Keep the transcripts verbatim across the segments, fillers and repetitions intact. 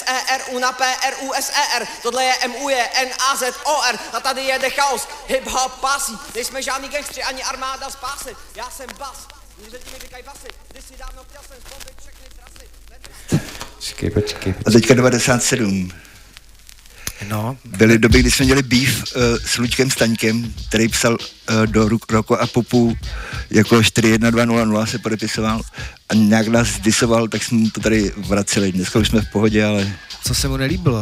E R U na P R U S E R. Tohle je M U je N A Z O R. A tady jede chaos, hip-hop pásí. Nejsme žádný gangstři, ani armáda z pásy. Já jsem bas, můžete mi vykaj basy. Když si dávno chtěl jsem zbombit všechny trasy. Počkej, počkej. A teďka devadesát sedm. No. Byly doby, kdy jsme měli beef uh, s Luďkem Staňkem, který psal uh, do Roku a Popu jako čtyři jedna dva nula nula se podepisoval a nějak nás disoval, tak jsme mu to tady vraceli. Dneska už jsme v pohodě, ale... Co se mu nelíbilo?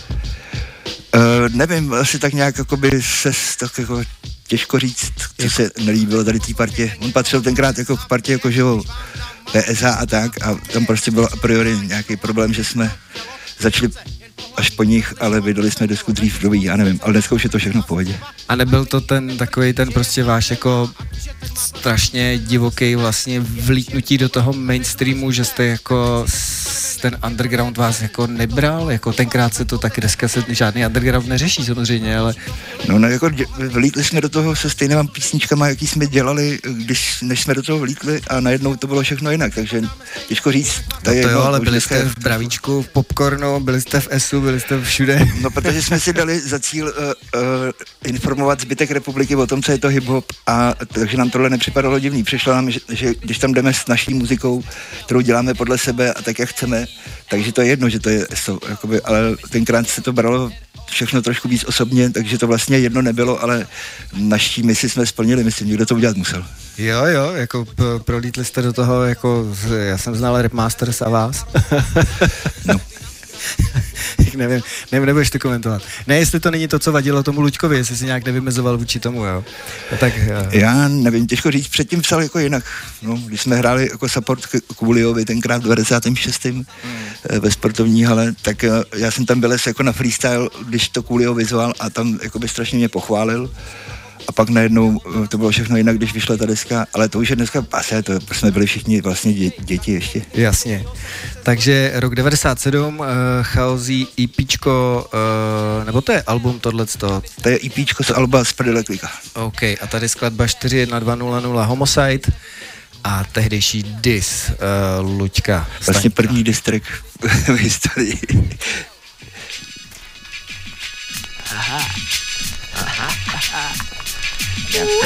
Uh, nevím, asi tak nějak jakoby se tak jako těžko říct, co se nelíbilo tady té partě. On patřil tenkrát jako k partě jako že P S H a tak a tam prostě bylo a priori nějaký problém, že jsme začali až po nich, ale vydali jsme desku dřív dobrý, já nevím, ale dneska už je to všechno v pohodě. A nebyl to ten takový ten prostě váš jako strašně divoký vlastně vlítnutí do toho mainstreamu, že jste jako ten underground vás jako nebral, jako tenkrát se to taky, dneska se žádný underground neřeší samozřejmě, ale... No, no jako vlítli jsme do toho se stejnýma písničkama, jaký jsme dělali, když, než jsme do toho vlítli a najednou to bylo všechno jinak, takže těžko říct. No to je, jo, no, ale byli dneska... jste v Bravíčku, v Popcornu, byli jste v Esu, byli jste všude. No, protože jsme si dali za cíl uh, uh, informovat zbytek republiky o tom, co je to hip-hop a takže nám tohle nepřipadalo divný. Přišlo nám, že, že když tam jdeme s naší muzikou, kterou děláme podle sebe a tak, jak chceme, takže to je jedno, že to je eso, jakoby, ale tenkrát se to bralo všechno trošku víc osobně, takže to vlastně jedno nebylo, ale naší misi jsme splnili, myslím, někdo to udělat musel. Jo, jo, jako p- prolítli jste do toho, jako já jsem znal Rap Masters a vás. No. nevím, nevím, nebudeš to komentovat. Ne, jestli to není to, co vadilo tomu Luďkovi, jestli si nějak nevymezoval vůči tomu, jo. No, tak, jo. Já nevím, těžko říct, předtím psal jako jinak. No, když jsme hráli jako support k Kuliovi tenkrát v devadesátém šestém Hmm. ve sportovní hale, tak já jsem tam byl jako na freestyle, když to Kulio vyzval a tam jakoby strašně mě pochválil. A pak najednou to bylo všechno jinak, když vyšla ta deska, ale to už je dneska pasé, to jsme byli všichni vlastně dě, děti ještě. Jasně. Takže rok devadesát sedm, uh, Chaosí EPčko, uh, nebo to je album tohleto? To je EPčko z alba z Prdele klika. OK, a tady skladba čtyři jedna dva nula nula Homicide a tehdejší dis uh, Luďka Staňka. Vlastně první diss track v historii. Aha. Aha. Aha.